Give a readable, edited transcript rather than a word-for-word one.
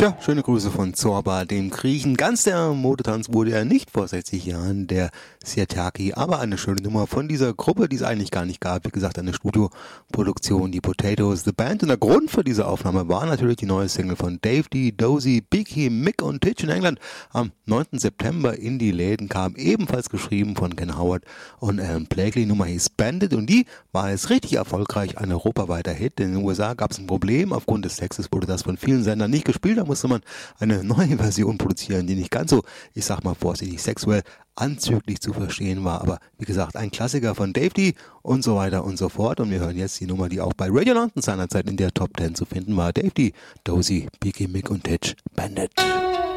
Tja, schöne Grüße von Zorba, dem Griechen. Ganz der Modetanz wurde ja nicht vor 60 Jahren, der Sirtaki, aber eine schöne Nummer von dieser Gruppe, die es eigentlich gar nicht gab. Wie gesagt, eine Studioproduktion, die Potatoes, The Band. Und der Grund für diese Aufnahme war natürlich die neue Single von Dave D, Dozy, Beaky, Mick und Titch in England. Am 9. September in die Läden kam, ebenfalls geschrieben von Ken Howard und Alan Blakely. Nummer hieß Bandit und die war jetzt richtig erfolgreich, ein europaweiter Hit. In den USA gab es ein Problem, aufgrund des Textes wurde das von vielen Sendern nicht gespielt. Da musste man eine neue Version produzieren, die nicht ganz so, ich sag mal vorsichtig, sexuell anzüglich zu verstehen war. Aber wie gesagt, ein Klassiker von Dave D und so weiter und so fort. Und wir hören jetzt die Nummer, die auch bei Radio London seinerzeit in der Top 10 zu finden war. Dave D, Dozy, Beaky, Mick und Titch, Bandit.